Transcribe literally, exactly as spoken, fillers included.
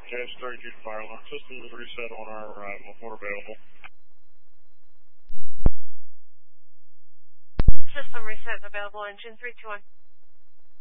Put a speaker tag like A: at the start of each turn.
A: Jazz thirty-two fire alarm system is reset on our arrival. We're available.
B: System reset available, engine three two one.